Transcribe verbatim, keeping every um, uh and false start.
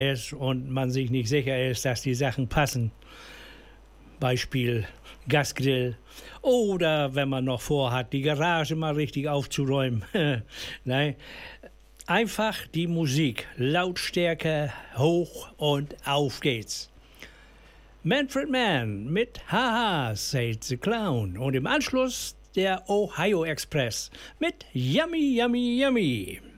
ist und man sich nicht sicher ist, dass die Sachen passen. Beispiel Gasgrill. Oder wenn man noch vorhat, die Garage mal richtig aufzuräumen. Nein. Einfach die Musik, Lautstärke hoch und auf geht's. Manfred Mann mit Haha, said the Clown. Und im Anschluss der Ohio Express mit Yummy, Yummy, Yummy.